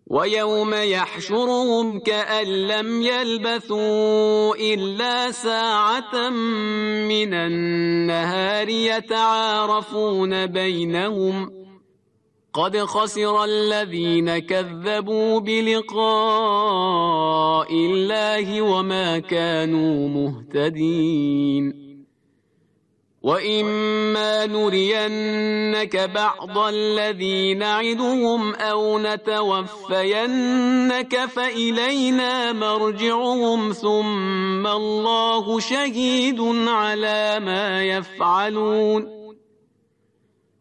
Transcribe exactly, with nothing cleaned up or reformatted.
ويوم يحشرهم كأن لم يلبثوا إلا ساعة من النهار يتعارفون بينهم قد خسر الذين كذبوا بلقاء الله وما كانوا مهتدين. وإما نرينك بعض الذي نعدهم أو نتوفينك فإلينا مرجعهم ثم الله شهيد على ما يفعلون.